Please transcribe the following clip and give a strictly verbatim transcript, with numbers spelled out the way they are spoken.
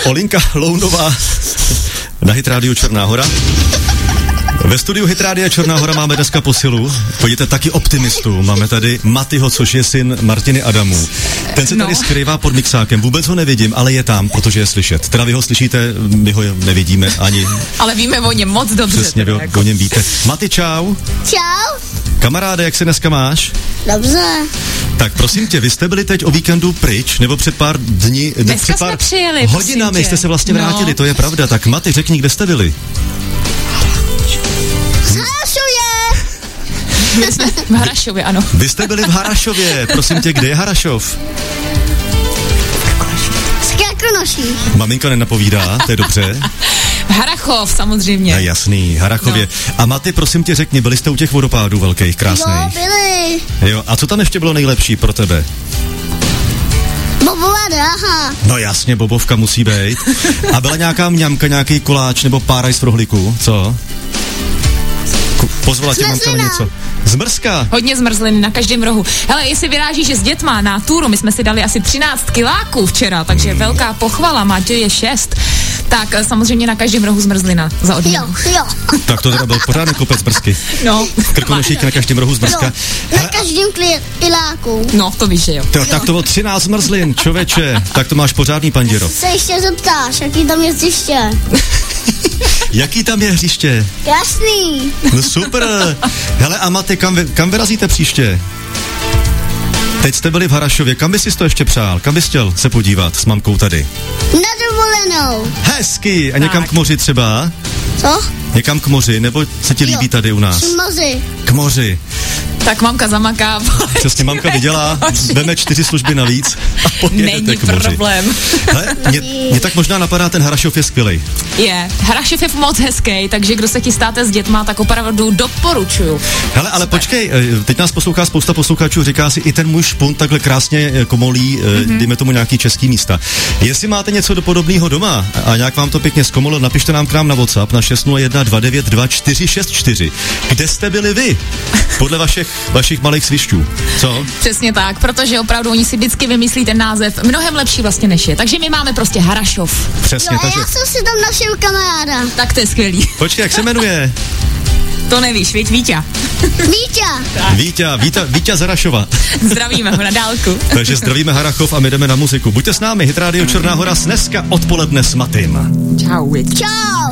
Olinka Lounová na Hit Radio Černá Hora. Ve studiu Hit Rádia Černá Hora máme dneska posilu. Pojďte taky optimistu. Máme tady Matyho, což je syn Martiny Adamů. Ten se tady no. skrývá pod mixákem. Vůbec ho nevidím, ale je tam, protože je slyšet. Teda vy ho slyšíte, my ho nevidíme ani. Ale víme o něm moc dobře. Přesně, vy jako. o něm víte. Maty, čau. Čau. Kamaráde, jak se dneska máš? Dobře. Tak prosím tě, vy jste byli teď o víkendu pryč, nebo před pár dní, dneska před pár jsme přijeli, hodinami jste se vlastně vrátili, no. To je pravda. Tak Maty, řekni, kde jste byli? V Harašově! My jsme v Harašově, ano. Vy jste byli v Harašově, prosím tě, kde je Harašov? V Krkonoších. Maminka nenapovídá, to je dobře. Harachov, samozřejmě. No, jasný, Harachově. No. A Maty, prosím tě, řekni, byli jste u těch vodopádů velkých, krásných? Jo, byli. Jo, a co tam ještě bylo nejlepší pro tebe? Bobová dráha. No jasně, bobovka musí být. A byla nějaká mňamka, nějaký koláč nebo páraj z rohlíku, co? K- pozvala tě mamka na něco. Zmrzka. Hodně zmrzlin na každém rohu. Hele, jestli vyrážíš s dětma na túru, my jsme si dali asi třináct kiláků včera, takže mm. velká pochvala, Matěj je šest. Tak samozřejmě na každém rohu zmrzlina za odměnu. Jo, jo. Tak to teda byl pořádný kopec zmrzky. No. Krkonošík na každém rohu zmrzka. Jo, na každém kiláku. No, to víš, že jo. To, tak to bylo třináct zmrzlin, člověče. Tak to máš pořádný panděro. Se ještě zeptáš, jaký tam je hřiště? Jaký tam je hřiště? Krásný. No super. Hele, a Maty, kam, vy, kam vyrazíte příště? Teď jste byli v Harašově, kam bys si to ještě přál? Kam bys chtěl se podívat s mamkou tady? Na dovolenou. Hezky. A někam tak. k moři třeba? Co? Někam k moři, nebo se ti líbí Jo, tady u nás? K moři. K moři. Tak mamka zamaká. Přesně, mamka vydělá, veme čtyři služby navíc a pojedete Není k moři. problém. Hele, mě, mě tak možná napadá, ten Harašov je skvělej. Je. Harašov je moc hezký, takže kdo se chystáte s dětma, tak opravdu doporučuju. Hele, ale Super. Počkej, teď nás poslouchá spousta posluchačů, říká si, i ten můj špunt takhle krásně komolí, mm-hmm. dejme tomu nějaký český místa. Jestli máte něco do podobného doma a nějak vám to pěkně zkomolo, napište nám k nám na WhatsApp na šest nula jedna dva devět dva čtyři šest čtyři. Kde jste byli vy? Podle vašich, vašich malých svišťů. Co? Přesně tak, protože opravdu oni si vždycky vymyslí ten název mnohem lepší vlastně než je. Takže my máme prostě Harašov. Přesně, Jo, takže... já jsem si tam našel kamaráda. Tak to je skvělý. Počkej, jak se jmenuje? To nevíš, viď, Víťa. Víťa. Víťa, Víťa, Víťa z Harašova. Zdravíme ho na dálku. Takže zdravíme Harachov a my jdeme na muziku. Buďte s námi, Hit Radio Černá Hora dneska odpoledne s Matym. Čau. Čau.